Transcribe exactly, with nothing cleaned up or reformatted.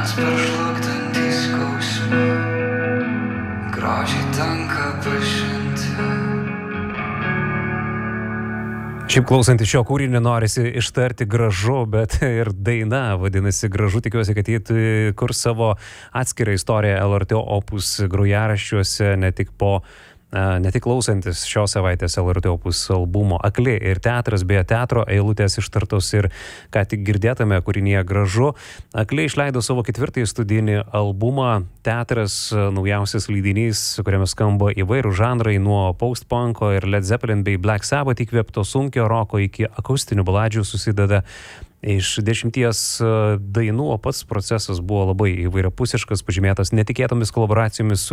mes pražlugdantys skausmą, grožį tenka pažinti. Šiaip klausantis šio kūrinio norisi ištarti gražu, bet ir daina vadinasi gražu. Tikiuosi, kad jie kurs savo atskirą istoriją L R T Opus grojaraščiuose, ne tik po ne tik klausantis šios savaitės L R T Opus albumo Akli ir teatras, beje teatro eilutės ištartos ir ką tik girdėtame kūrinyje gražu. Akli išleido savo ketvirtąjį studijinį albumą. Teatras naujausias leidinys, kuriame skamba įvairių žanrai nuo post-punko ir Led Zeppelin bei Black Sabbath įkvėpto sunkio roko iki akustinių baladžių susideda iš dešimties dainų, o pats procesas buvo labai įvairiapusiškas, pažymėtas netikėtomis kolaboracijomis su